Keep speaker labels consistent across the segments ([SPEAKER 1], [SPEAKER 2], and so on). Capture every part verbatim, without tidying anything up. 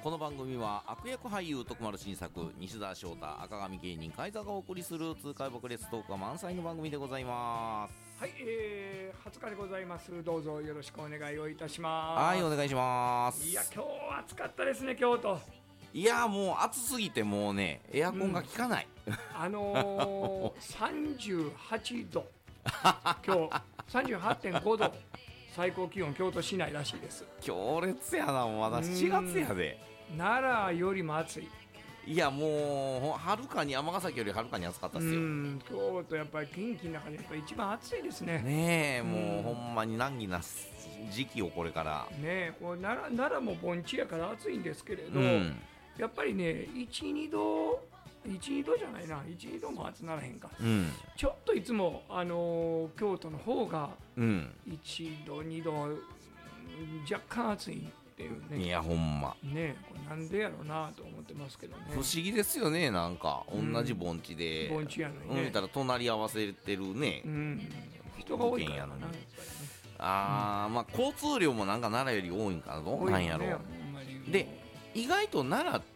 [SPEAKER 1] この番組は悪役俳優徳丸新作西田翔太赤髪芸人海座がお送りする痛快爆裂トークが満載の番組でございます。
[SPEAKER 2] はい、えー、はつかでございます。どうぞよろしくお願いをいたします。
[SPEAKER 1] はい、お願いします。
[SPEAKER 2] いや今日暑かったですね。京都
[SPEAKER 1] いやもう暑すぎてもうねエアコンが効かない、
[SPEAKER 2] うん、あのー、さんじゅうはちど今日 さんじゅうはちてんご 度最高気温京都市内らしいです。
[SPEAKER 1] 強烈やな。まだしがつやで。
[SPEAKER 2] 奈良よりも暑い。
[SPEAKER 1] いやもうはるかに尼崎よりはるかに暑かったっすよ。
[SPEAKER 2] うん京都やっぱり近畿の中でやっぱり一番暑いですね。
[SPEAKER 1] ねえもうほんまに難儀な時期をこれから
[SPEAKER 2] ねえこう奈良、奈良も盆地やから暑いんですけれど、うん、やっぱりねいち、にどいち、にどじゃないないち、にども暑ならへんか、うん、ちょっといつも、あのー、京都の方がいちど、にど若干暑いっていうね。
[SPEAKER 1] いやほんま
[SPEAKER 2] ねこれなんでやろうなと思ってますけどね。
[SPEAKER 1] 不思議ですよね。なんか同じ盆地で、
[SPEAKER 2] うん、盆地やのにね、
[SPEAKER 1] うん、たら隣り合わせてるね、うん、
[SPEAKER 2] 人が多いからな、ね、
[SPEAKER 1] あー、うん、まあ交通量もなんか奈良より多いんかな。どうなんやろう、ね、で意外と奈良って、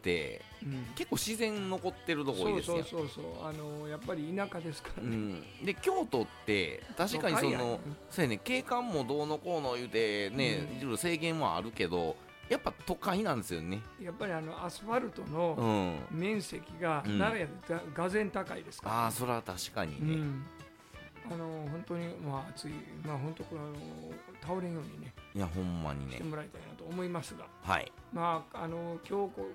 [SPEAKER 1] うん、結構自然残ってるとこ多いですよ。
[SPEAKER 2] そうそうそうそう、あのー、やっぱり田舎ですからね、
[SPEAKER 1] うん、で京都って確かにそのそうやね景観もどうのこうの言うてね、うん、いろいろ制限もあるけどやっぱ都会なんですよね。
[SPEAKER 2] やっぱりあのアスファルトの面積が奈良よりがぜん高いですから、ね、
[SPEAKER 1] うん、ああそれは確かにね、うん、
[SPEAKER 2] あの本当にまあ暑い、まあ本当これあの倒れんようにね、
[SPEAKER 1] いやほんまにね
[SPEAKER 2] してもらいたいなと思いますが、
[SPEAKER 1] はい、
[SPEAKER 2] まああの今日こう、うん、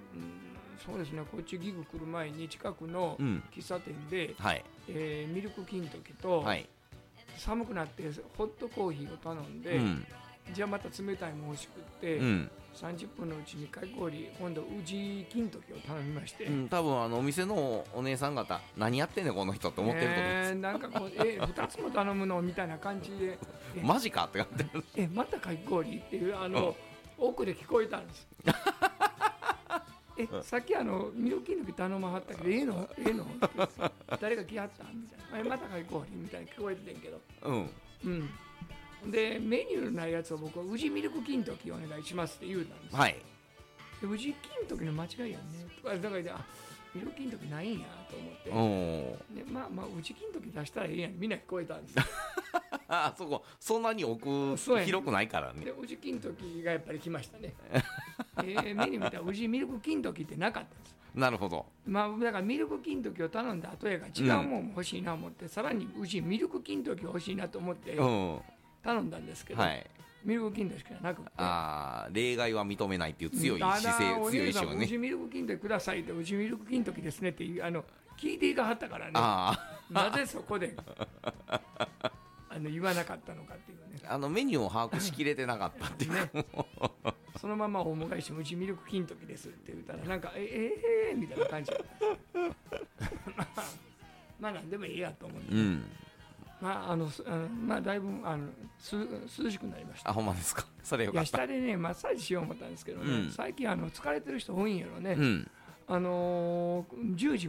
[SPEAKER 2] そうですねこっちギグ来る前に近くの喫茶店で、うんはいえー、ミルク金時と、はい、寒くなってホットコーヒーを頼んで、うん、じゃあまた冷たいも欲しくって、うん、さんじゅっぷんのうちにかき氷今度宇治金時を頼みまして、
[SPEAKER 1] うん、多分あのお店のお姉さん方何やってんねんこの人って思ってると思います、
[SPEAKER 2] えー、なんかこうえふたつも頼むのみたいな感じで
[SPEAKER 1] マジかって感じで
[SPEAKER 2] えまたかき氷っていうあの、うん、奥で聞こえたんですえさっきあのミルキーの時頼まはったけどええのええのって誰が来はったみたいなえまたかき氷みたいに聞こえててんけどうんうんでメニューのないやつを僕は宇治ミルク金時お願いしますって言うたんです、はい、で宇治金時の間違いやんねとかだからあミルク金時ないんやと思ってでまあまあ宇治金時出したらええやんみんな聞こえたんです
[SPEAKER 1] あそこそんなに奥広くないからね。
[SPEAKER 2] で宇治金時がやっぱり来ましたねえー、メニュー見たら宇治ミルク金時ってなかったんです。
[SPEAKER 1] なるほど、
[SPEAKER 2] まあ、だからミルク金時を頼んだ後やから違うもんも欲しいなと思って、うん、さらに宇治ミルク金時欲しいなと思って頼んだんですけど、うんはい、ミルク金時しかなくて
[SPEAKER 1] あ例外は認めないっていう強い姿勢、うん、強い意志はね。
[SPEAKER 2] 宇治ミルク金時くださいって宇治ミルク金時ですねってあの聞いていかはったからねあなぜそこであの言わなかったのかっていうね
[SPEAKER 1] あのメニューを把握しきれてなかったっていうね
[SPEAKER 2] そのまま大返しもうちミルク金時ですって言ったらなんかええー、みたいな感じだったまあまあ何でもいいやと思って、ねうんまああのあのまあ、だいぶあのす涼しくなりました。
[SPEAKER 1] あほんまですか。それよかった。
[SPEAKER 2] いや下でねマッサージしよう思ったんですけどね、うん、最近あの疲れてる人多いんやろね、うん、あのー、じゅうじ